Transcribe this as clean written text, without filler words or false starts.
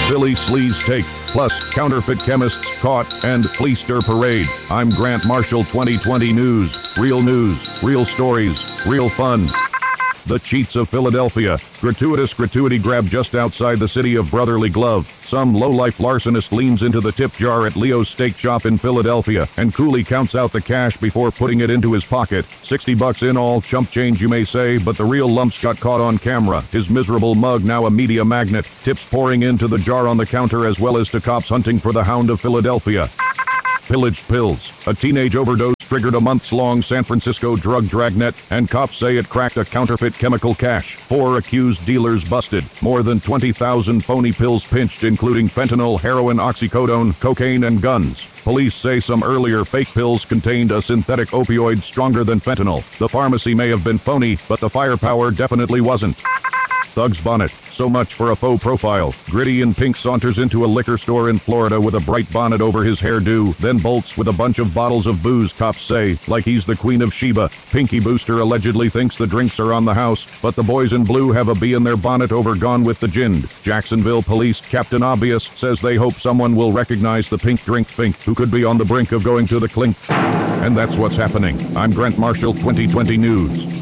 Billy Sleaze take, plus counterfeit chemists caught and Fleester parade. I'm Grant Marshall. 2020 news, real stories, real fun. The Cheats of Philadelphia. Gratuitous gratuity grab just outside the city of Brotherly Glove. Some lowlife larcenist leans into the tip jar at Leo's Steak Shop in Philadelphia and coolly counts out the cash before putting it into his pocket. $60 in all, chump change you may say, but the real lumps got caught on camera. His miserable mug now a media magnet. Tips pouring into the jar on the counter as well as to cops hunting for the Hound of Philadelphia. Pillaged pills. A teenage overdose triggered a months-long San Francisco drug dragnet, and cops say it cracked a counterfeit chemical cache. 4 accused dealers busted. More than 20,000 phony pills pinched, including fentanyl, heroin, oxycodone, cocaine, and guns. Police say some earlier fake pills contained a synthetic opioid stronger than fentanyl. The pharmacy may have been phony, but the firepower definitely wasn't. Thug's bonnet. So much for a faux profile. Gritty in pink saunters into a liquor store in Florida with a bright bonnet over his hairdo, then bolts with a bunch of bottles of booze, cops say, like he's the Queen of Sheba. Pinky Booster allegedly thinks the drinks are on the house, but the boys in blue have a bee in their bonnet over Gone with the Gind. Jacksonville Police Captain Obvious says they hope someone will recognize the pink drink fink who could be on the brink of going to the clink. And that's what's happening. I'm Grant Marshall, 2020 News.